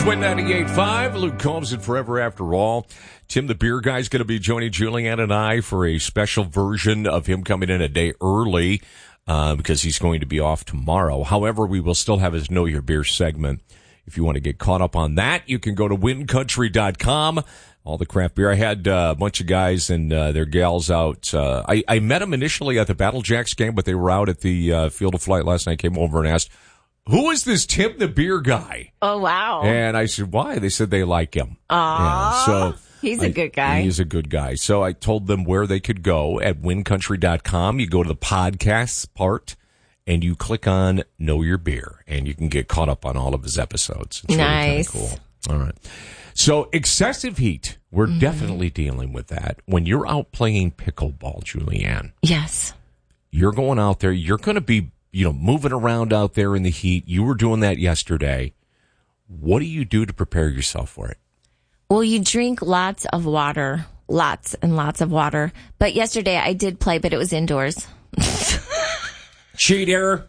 Win 98.5, Luke Combs and Forever After All. Tim the Beer Guy is going to be joining Julianne and I for a special version of him coming in a day early because he's going to be off tomorrow. However, we will still have his Know Your Beer segment. If you want to get caught up on that, you can go to wincountry.com. All the craft beer. I had a bunch of guys and their gals out. I met them initially at the Battle Jacks game, but they were out at the Field of Flight last night. Came over and asked, "Who is this Tim the Beer Guy?" Oh, wow. And I said, "Why?" They said they like him. Aww. So he's a good guy. He's a good guy. So I told them where they could go at wincountry.com. You go to the podcasts part, and you click on Know Your Beer, and you can get caught up on all of his episodes. It's nice. Really cool. All right. So excessive heat, we're definitely dealing with that. When you're out playing pickleball, Julianne. Yes. You're going out there. You're going to be, moving around out there in the heat. You were doing that yesterday. What do you do to prepare yourself for it? Well, you drink lots of water, lots and lots of water. But yesterday I did play, but it was indoors. Cheater.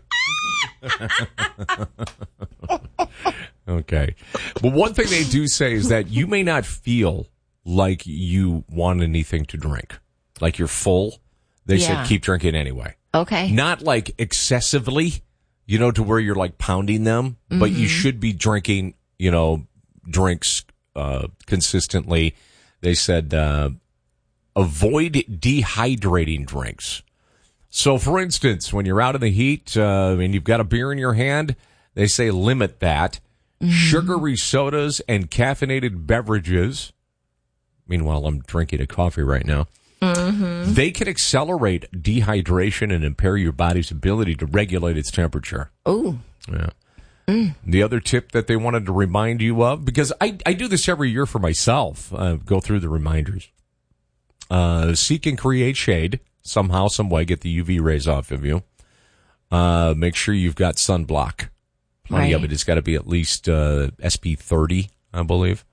Okay. But one thing they do say is that you may not feel like you want anything to drink, like you're full. They said keep drinking anyway. Okay. Not like excessively, to where you're like pounding them, but you should be drinking, drinks consistently. They said avoid dehydrating drinks. So, for instance, when you're out in the heat and you've got a beer in your hand, they say limit that. Sugary sodas and caffeinated beverages. Meanwhile, I'm drinking a coffee right now. They can accelerate dehydration and impair your body's ability to regulate its temperature. Oh. Yeah. The other tip that they wanted to remind you of, because I do this every year for myself, go through the reminders. Seek and create shade. Somehow, some way, get the UV rays off of you. Make sure you've got sunblock. Plenty of it. It's got to be at least SP 30, I believe.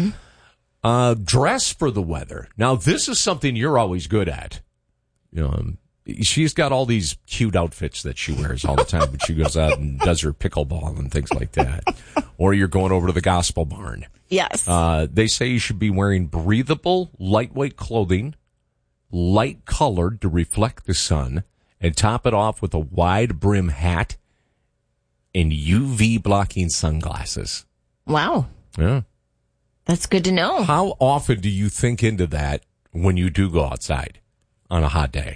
Dress for the weather. Now, this is something you're always good at. She's got all these cute outfits that she wears all the time when she goes out and does her pickleball and things like that. Or you're going over to the gospel barn. Yes. They say you should be wearing breathable, lightweight clothing, light colored to reflect the sun, and top it off with a wide brim hat and UV blocking sunglasses. Wow. Yeah. That's good to know. How often do you think into that when you do go outside on a hot day?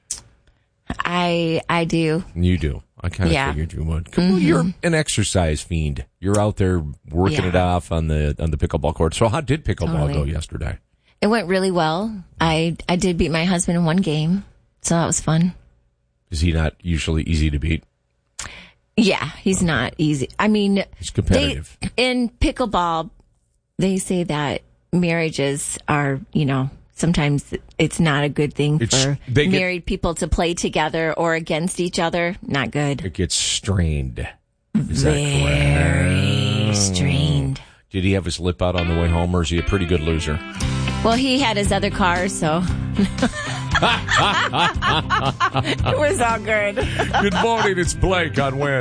I do. You do. I kind of figured you would. You're an exercise fiend. You're out there working it off on the pickleball court. So how did pickleball go yesterday? It went really well. I did beat my husband in one game, so that was fun. Is he not usually easy to beat? Yeah, he's not easy. I mean, he's competitive. In pickleball, they say that marriages are, sometimes it's not a good thing for married people to play together or against each other. Not good. It gets strained. Very strained. Did he have his lip out on the way home, or is he a pretty good loser? Well, he had his other car, so it was all good. Good morning. It's Blake on Win.